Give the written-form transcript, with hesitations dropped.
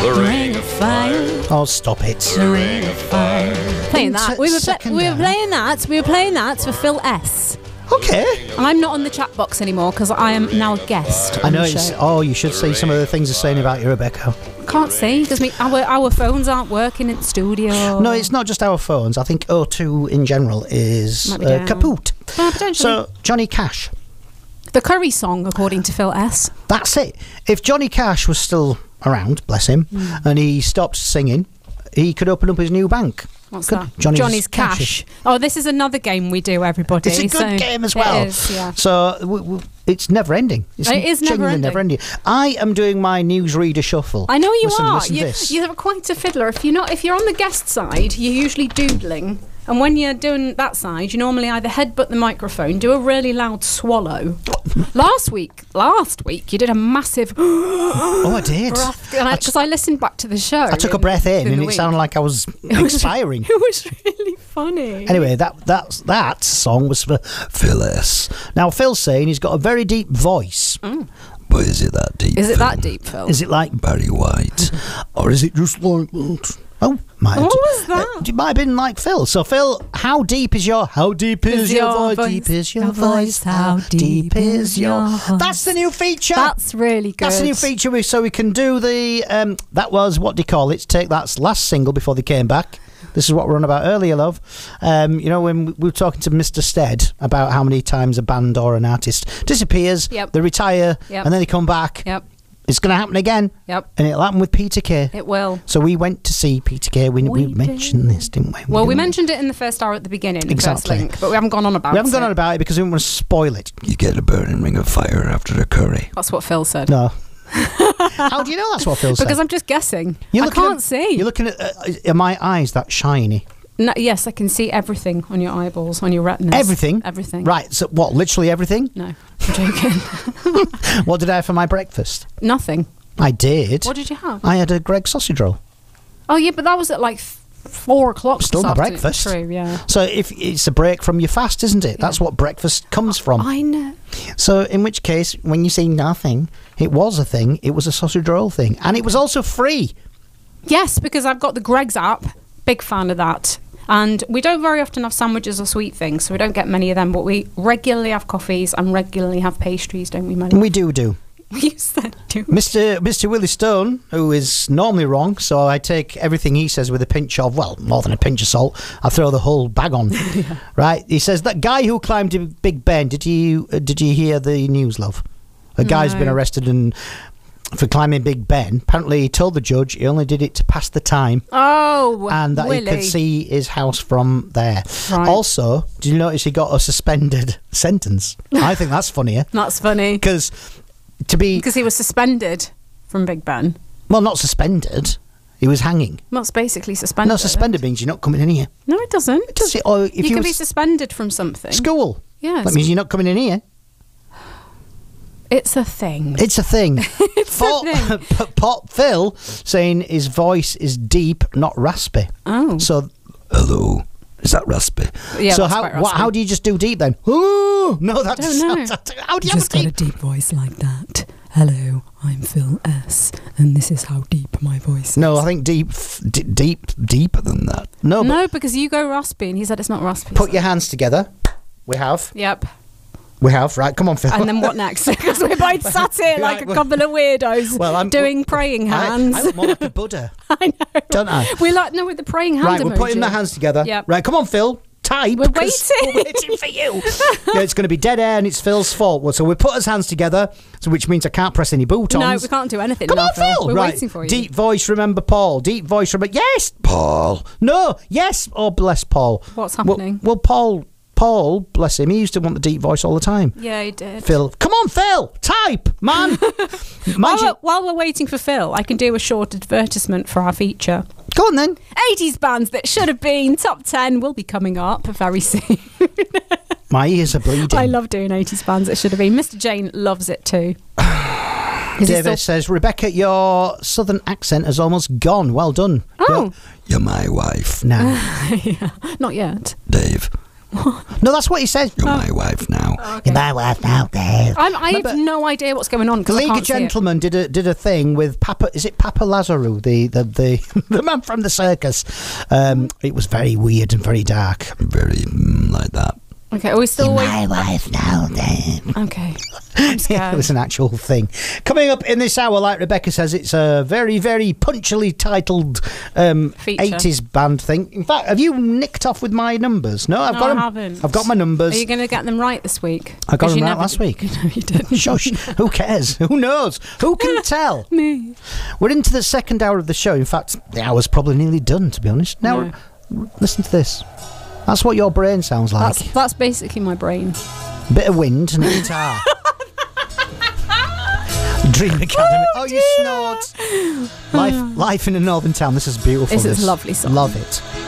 The Ring of Fire. Oh, stop it. The Ring of Fire. Playing that. We were playing that for Phil S. Okay. I'm not on the chat box anymore because I am now a guest. I know on the it's. show. Oh, you should see some of the things they're saying about you, Rebecca. Can't see because our phones aren't working in the studio. No, it's not just our phones. I think O2 in general is Might be down. kaput. Potentially. So, Johnny Cash. The Curry song, according to Phil S. That's it. If Johnny Cash was still around, bless him, and he stopped singing, he could open up his new bank. What's Could- that? Johnny's Cash. Oh, this is another game we do, everybody. It's a good game as well. It is, yeah. So it's never ending. It is genuinely never ending. I am doing my newsreader shuffle. I know you listen, are. Listen to this. You're quite a fiddler. If you're on the guest side, you're usually doodling. And when you're doing that side, you normally either headbutt the microphone, do a really loud swallow. Last week, you did a massive Oh, I did. breath. Because I listened back to the show. I took a breath in, and the it week. sounded like I was expiring. It was really funny. Anyway, that song was for Phil S. Now, Phil's saying he's got a very deep voice. But is it that deep? Is it that deep, Phil? Is it like Barry White? Or is it just like that? Oh, What was that? It might have been like Phil. So, Phil, how deep is your voice? Deep is your voice? How deep is your voice? That's the new feature. That's really good. That's the new feature. So we can do the. That was what do you call it? Take That's last single before they came back. This is what we were on about earlier, love. You know, when we were talking to Mr. Stead about how many times a band or an artist disappears, Yep. they retire, Yep. and then they come back. Yep. It's going to happen again. Yep. And it'll happen with Peter Kay. It will. So we went to see Peter Kay. We mentioned this, didn't we? Well, we didn't. mentioned it in the first hour at the beginning, Exactly. the first link, but we haven't gone on about it. We haven't gone on about it because we didn't want to spoil it. You get a burning ring of fire after a curry. That's what Phil said. No. How do you know that's what Phil said? Because I'm just guessing. You're I looking can't at- see. You're looking at my eyes that shiny. No, yes, I can see everything on your eyeballs, on your retinas. Everything? Everything. Right, so what, literally everything? No, I'm joking. What did I have for my breakfast? Nothing. I did. What did you have? I had a Greggs sausage roll. Oh, yeah, but that was at like 4 o'clock. Still this my afternoon. breakfast. True, yeah. So if it's a break from your fast, isn't it? That's what breakfast comes from. I know. So in which case, when you say nothing, it was a thing. It was a sausage roll thing. And it was also free. Yes, because I've got the Greggs app. Big fan of that. And we don't very often have sandwiches or sweet things, so we don't get many of them, but we regularly have coffees and regularly have pastries, don't we, Melanie? We do. You said do. Mr. Willie Stone, who is normally wrong, so I take everything he says with a pinch of, well, more than a pinch of salt. I throw the whole bag on. Yeah. Right? He says that guy who climbed Big Ben. Did you hear the news, love? A guy's No. been arrested for climbing Big Ben. Apparently, he told the judge he only did it to pass the time, Oh, and that Willie. he could see his house from there. Right. Also, did you notice he got a suspended sentence? I think that's funnier That's funny. because to be Because he was suspended from Big Ben. well, not suspended. He was hanging. That's basically suspended. No, suspended means you're not coming in here. No, it doesn't. Does it? Or if you you can was be suspended from something. school, Yeah, that means you're not coming in here. it's a thing. It's a thing. It's a thing. Pop Phil saying his voice is deep, not raspy. Oh. So, Hello. Is that raspy? Yeah, so that's how quite raspy. how do you just do deep then? Oh no, that's Don't know. how do you have a deep? deep voice like that. Hello, I'm Phil S, and this is how deep my voice No, I think deeper than that. No, but No, because you go raspy, and he said it's not raspy. put your hands together. We have. Yep. Right, come on, Phil. And then what next? Because we're both sat here like a Right, couple of weirdos Well, I'm doing praying hands. I look more like a Buddha, I know. don't I? We like with the praying hand Right, emoji. we're putting the hands together. Yep. Right, come on, Phil. Type. We're 'cause waiting. We're waiting for you. Yeah, it's going to be dead air and it's Phil's fault. Well, so we put his hands together, so which means I can't press any buttons. No, we can't do anything. Come now, on, Phil. We're Right. waiting for you. Deep voice, remember Paul. Deep voice, remember. Yes. Paul. No. Yes. Oh, bless Paul. What's happening? Well, Paul, bless him. He used to want the deep voice all the time. Yeah, he did. Phil, come on, Phil. Type, man. Mind you, While we're waiting for Phil, I can do a short advertisement for our feature. go on then. 80s bands that should have been top 10 will be coming up very soon. My ears are bleeding. I love doing 80s bands that should have been. Mr. Jane loves it too. Is it David says, Rebecca, your southern accent has almost gone. Well done. Oh, You're my wife, No. yeah. Not yet. Dave. No, that's what he said. You're my wife now. Okay. You're my wife now, Dave. I have no idea what's going on. The 'cause I League of can't see it. Gentlemen did a thing with Papa. Is it Papa Lazarou, the the man from the circus? It was very weird and very dark. Very like that. Okay, are we still You're waiting? my wife now, Dave. Okay. I'm scared. It was an actual thing. Coming up in this hour, like Rebecca says, it's a very, very punchily titled Feature. 80s band thing. In fact, have you nicked off with my numbers? No, I've No, got I them. haven't. I've got my numbers. Are you going to get them right this week? I got 'Cause them you right never last did. week. No, you didn't. Shush. Who cares? Who knows? Who can tell? Me. We're into the second hour of the show. In fact, the hour's probably nearly done, to be honest. Now, Yeah. listen to this. That's what your brain sounds like. That's basically my brain. Bit of wind and a guitar. Dream Academy. Oh, you snort. Life in a northern town. This is a beautiful. This is a lovely song. Love it.